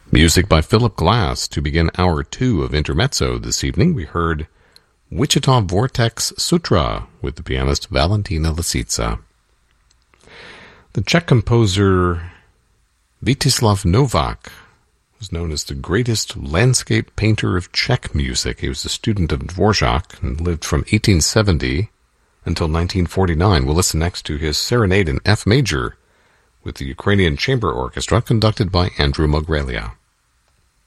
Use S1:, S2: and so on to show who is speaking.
S1: Music by Philip Glass to begin Hour 2 of Intermezzo this evening. We heard Wichita Vortex Sutra with the pianist Valentina Lisitsa. The Czech composer Vítislav Novák was known as the greatest landscape painter of Czech music. He was a student of Dvorak and lived from 1870 until 1949. We'll listen next to his Serenade in F major with the Ukrainian Chamber Orchestra conducted by Andrew Mogrelia.